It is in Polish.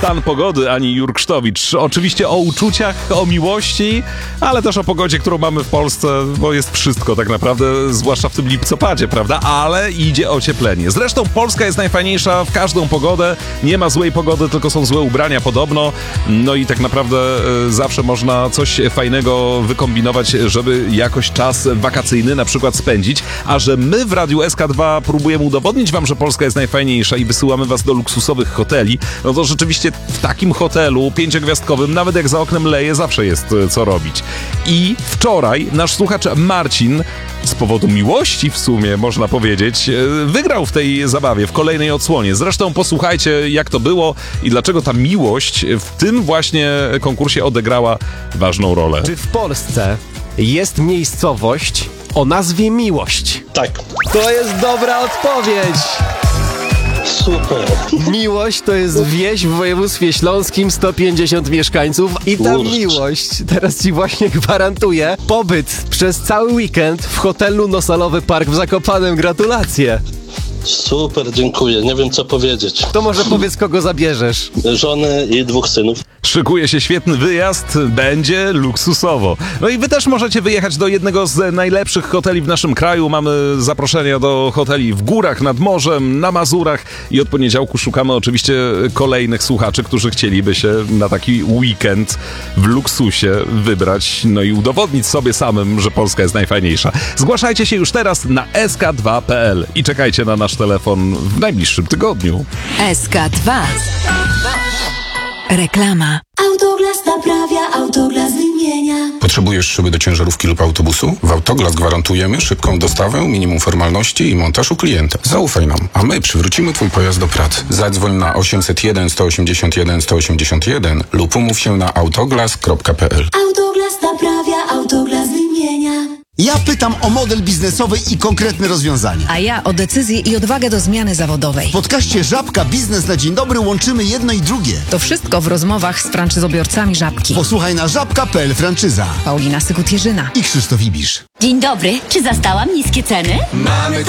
Stan pogody, Ani Jurksztowicz. Oczywiście o uczuciach, o miłości, ale też o pogodzie, którą mamy w Polsce, bo jest wszystko tak naprawdę, zwłaszcza w tym lipcopadzie, prawda? Ale idzie ocieplenie. Zresztą Polska jest najfajniejsza w każdą pogodę. Nie ma złej pogody, tylko są złe ubrania podobno. No i tak naprawdę zawsze można coś fajnego wykombinować, żeby jakoś czas wakacyjny na przykład spędzić. A że my w Radiu SK2 próbujemy udowodnić wam, że Polska jest najfajniejsza i wysyłamy was do luksusowych hoteli, no to rzeczywiście w takim hotelu 5-gwiazdkowym, nawet jak za oknem leje, zawsze jest co robić. I wczoraj nasz słuchacz Marcin, z powodu miłości w sumie, można powiedzieć, wygrał w tej zabawie, w kolejnej odsłonie. Zresztą posłuchajcie, jak to było i dlaczego ta miłość w tym właśnie konkursie odegrała ważną rolę. Czy w Polsce jest miejscowość o nazwie Miłość? Tak. To jest dobra odpowiedź! Super. Miłość to jest wieś w województwie śląskim, 150 mieszkańców i ta Kurczę. miłość teraz ci właśnie gwarantuje pobyt przez cały weekend w hotelu Nosalowy Park w Zakopanem. Gratulacje! Super, dziękuję. Nie wiem, co powiedzieć. To może powiedz, kogo zabierzesz. Żony i 2 synów. Szykuje się świetny wyjazd, będzie luksusowo. No i wy też możecie wyjechać do jednego z najlepszych hoteli w naszym kraju. Mamy zaproszenia do hoteli w górach, nad morzem, na Mazurach i od poniedziałku szukamy oczywiście kolejnych słuchaczy, którzy chcieliby się na taki weekend w luksusie wybrać, no i udowodnić sobie samym, że Polska jest najfajniejsza. Zgłaszajcie się już teraz na sk2.pl i czekajcie na nasz telefon w najbliższym tygodniu. SK2. Reklama. Autoglas naprawia, Autoglas wymienia. Potrzebujesz szyby do ciężarówki lub autobusu? W Autoglas gwarantujemy szybką dostawę, minimum formalności i montaż u klienta. Zaufaj nam, a my przywrócimy Twój pojazd do pracy. Zadzwoń na 801 181 181 lub umów się na autoglas.pl. Autoglas naprawia, Autoglas wymienia. Ja pytam o model biznesowy i konkretne rozwiązania. A ja o decyzję i odwagę do zmiany zawodowej. W podcaście Żabka Biznes na Dzień Dobry łączymy jedno i drugie. To wszystko w rozmowach z franczyzobiorcami Żabki. Posłuchaj na żabka.pl franczyza. Paulina Sykut-Jerzyna. I Krzysztof Ibisz. Dzień dobry, czy zastałam niskie ceny?